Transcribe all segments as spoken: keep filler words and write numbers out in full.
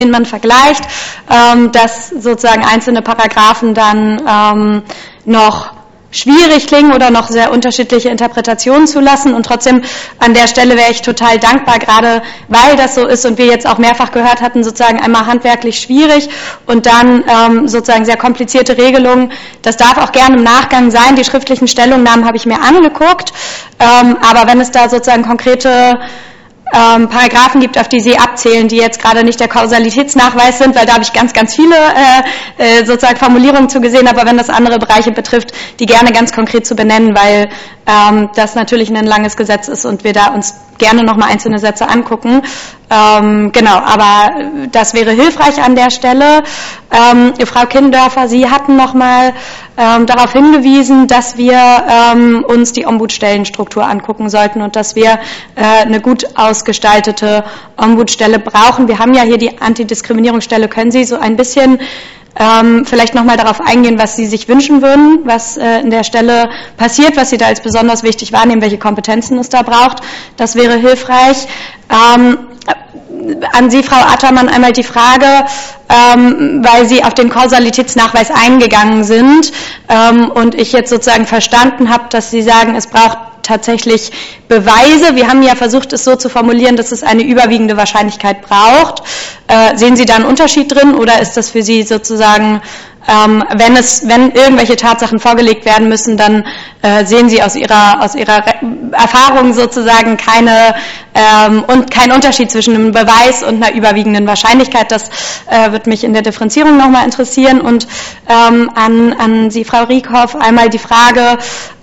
man vergleicht, ähm, dass sozusagen einzelne Paragraphen dann ähm, noch schwierig klingen oder noch sehr unterschiedliche Interpretationen zulassen, und trotzdem an der Stelle wäre ich total dankbar, gerade weil das so ist und wir jetzt auch mehrfach gehört hatten, sozusagen einmal handwerklich schwierig und dann ähm, sozusagen sehr komplizierte Regelungen. Das darf auch gerne im Nachgang sein. Die schriftlichen Stellungnahmen habe ich mir angeguckt, ähm, aber wenn es da sozusagen konkrete Ähm, Paragraphen gibt, auf die Sie abzählen, die jetzt gerade nicht der Kausalitätsnachweis sind, weil da habe ich ganz, ganz viele äh, äh, sozusagen Formulierungen zu gesehen, aber wenn das andere Bereiche betrifft, die gerne ganz konkret zu benennen, weil ähm, das natürlich ein langes Gesetz ist und wir da uns gerne nochmal einzelne Sätze angucken. Ähm, genau, aber das wäre hilfreich an der Stelle. Ähm, Frau Kindorfer, Sie hatten nochmal ähm, darauf hingewiesen, dass wir ähm, uns die Ombudsstellenstruktur angucken sollten und dass wir äh, eine gut ausgestaltete Ombudsstelle brauchen. Wir haben ja hier die Antidiskriminierungsstelle. Können Sie so ein bisschen Ähm, vielleicht nochmal darauf eingehen, was Sie sich wünschen würden, was äh, in der Stelle passiert, was Sie da als besonders wichtig wahrnehmen, welche Kompetenzen es da braucht. Das wäre hilfreich. Ähm, an Sie, Frau Attermann, einmal die Frage, ähm, weil Sie auf den Kausalitätsnachweis eingegangen sind ähm, und ich jetzt sozusagen verstanden habe, dass Sie sagen, es braucht tatsächlich Beweise. Wir haben ja versucht, es so zu formulieren, dass es eine überwiegende Wahrscheinlichkeit braucht. Äh, sehen Sie da einen Unterschied drin oder ist das für Sie sozusagen, ähm, wenn es, wenn irgendwelche Tatsachen vorgelegt werden müssen, dann äh, sehen Sie aus Ihrer, aus Ihrer Erfahrung sozusagen keine ähm, und keinen Unterschied zwischen einem Beweis und einer überwiegenden Wahrscheinlichkeit? Das äh, wird mich in der Differenzierung nochmal interessieren. Und ähm, an, an Sie, Frau Riekhoff, einmal die Frage,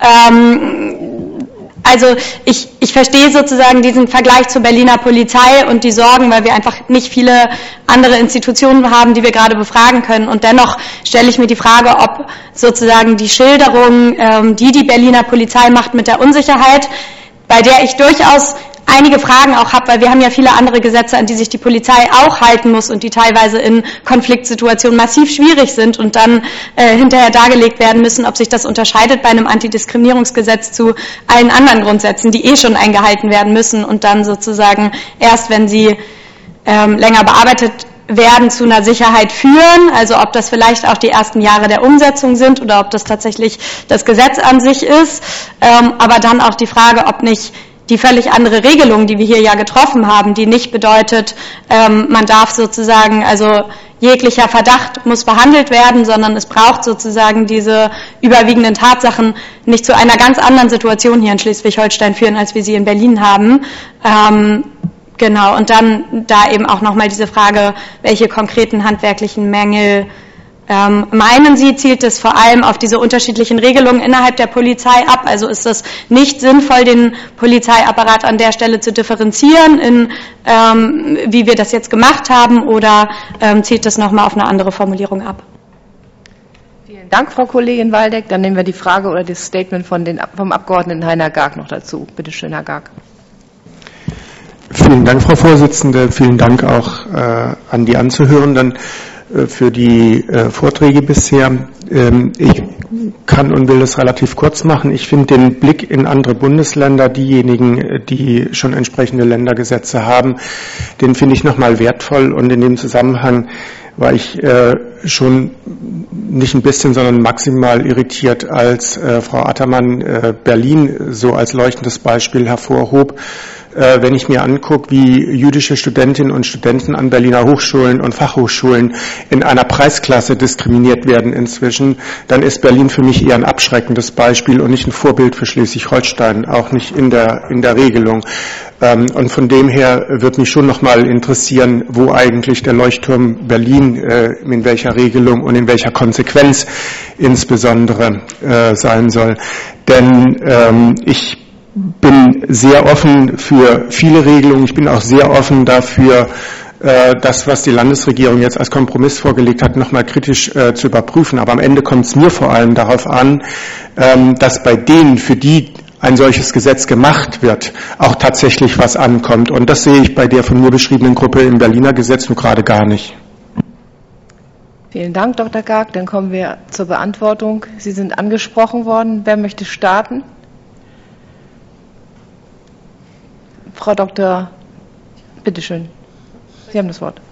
ähm, Also ich, ich verstehe sozusagen diesen Vergleich zur Berliner Polizei und die Sorgen, weil wir einfach nicht viele andere Institutionen haben, die wir gerade befragen können. Und dennoch stelle ich mir die Frage, ob sozusagen die Schilderung, ähm, die die Berliner Polizei macht mit der Unsicherheit, bei der ich durchaus einige Fragen auch habe, weil wir haben ja viele andere Gesetze, an die sich die Polizei auch halten muss und die teilweise in Konfliktsituationen massiv schwierig sind und dann äh, hinterher dargelegt werden müssen, ob sich das unterscheidet bei einem Antidiskriminierungsgesetz zu allen anderen Grundsätzen, die eh schon eingehalten werden müssen und dann sozusagen erst, wenn sie ähm, länger bearbeitet werden, zu einer Sicherheit führen, also ob das vielleicht auch die ersten Jahre der Umsetzung sind oder ob das tatsächlich das Gesetz an sich ist, ähm, aber dann auch die Frage, ob nicht die völlig andere Regelung, die wir hier ja getroffen haben, die nicht bedeutet, ähm, man darf sozusagen, also jeglicher Verdacht muss behandelt werden, sondern es braucht sozusagen diese überwiegenden Tatsachen nicht zu einer ganz anderen Situation hier in Schleswig-Holstein führen, als wir sie in Berlin haben. Ähm, genau, und dann da eben auch nochmal diese Frage, welche konkreten handwerklichen Mängel Ähm, meinen Sie, zielt es vor allem auf diese unterschiedlichen Regelungen innerhalb der Polizei ab? Also ist es nicht sinnvoll, den Polizeiapparat an der Stelle zu differenzieren, in, ähm, wie wir das jetzt gemacht haben, oder ähm, zielt es nochmal auf eine andere Formulierung ab? Vielen Dank, Frau Kollegin Waldeck. Dann nehmen wir die Frage oder das Statement von den, vom Abgeordneten Heiner Garg noch dazu. Bitte schön, Herr Garg. Vielen Dank, Frau Vorsitzende. Vielen Dank auch äh, an die Anzuhörenden für die äh, Vorträge bisher. Ähm, ich kann und will das relativ kurz machen. Ich finde den Blick in andere Bundesländer, diejenigen, die schon entsprechende Ländergesetze haben, den finde ich nochmal wertvoll, und in dem Zusammenhang war ich äh, schon nicht ein bisschen, sondern maximal irritiert, als äh, Frau Attermann äh, Berlin so als leuchtendes Beispiel hervorhob. Äh, wenn ich mir angucke, wie jüdische Studentinnen und Studenten an Berliner Hochschulen und Fachhochschulen in einer Preisklasse diskriminiert werden inzwischen, dann ist Berlin für mich eher ein abschreckendes Beispiel und nicht ein Vorbild für Schleswig-Holstein, auch nicht in der, in der Regelung. Ähm, und von dem her wird mich schon nochmal interessieren, wo eigentlich der Leuchtturm Berlin, äh, in welcher Regelung und in welcher Konsequenz insbesondere äh, sein soll. Denn ähm, ich bin sehr offen für viele Regelungen. Ich bin auch sehr offen dafür, äh, das, was die Landesregierung jetzt als Kompromiss vorgelegt hat, nochmal kritisch äh, zu überprüfen. Aber am Ende kommt es mir vor allem darauf an, ähm, dass bei denen, für die ein solches Gesetz gemacht wird, auch tatsächlich was ankommt. Und das sehe ich bei der von mir beschriebenen Gruppe im Berliner Gesetz nur gerade gar nicht. Vielen Dank, Doktor Garg. Dann kommen wir zur Beantwortung. Sie sind angesprochen worden. Wer möchte starten? Frau Doktor, bitteschön. Sie haben das Wort.